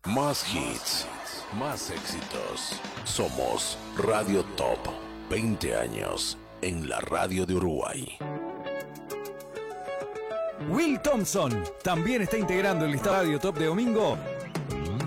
Más hits, más éxitos. Somos Radio Top. 20 años en la radio de Uruguay. Will Thompson también está integrando el listado Radio Top de domingo